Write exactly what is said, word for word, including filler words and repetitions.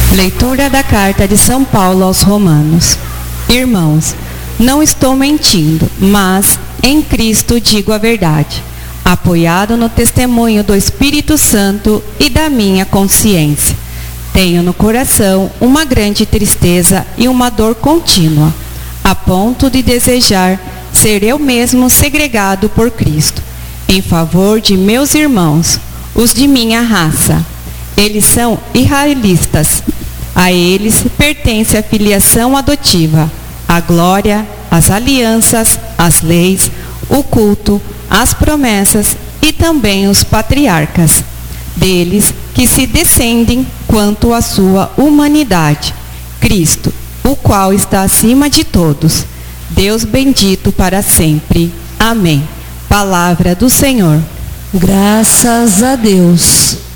Leitura da carta de São Paulo aos Romanos. Irmãos, não estou mentindo, mas em Cristo digo a verdade, apoiado no testemunho do Espírito Santo e da minha consciência. Tenho no coração uma grande tristeza e uma dor contínua, a ponto de desejar ser eu mesmo segregado por Cristo, em favor de meus irmãos, os de minha raça. Eles são israelitas. A eles pertence a filiação adotiva, a glória, as alianças, as leis, o culto, as promessas e também os patriarcas. Deles que se descendem quanto à sua humanidade, Cristo, o qual está acima de todos. Deus bendito para sempre. Amém. Palavra do Senhor. Graças a Deus.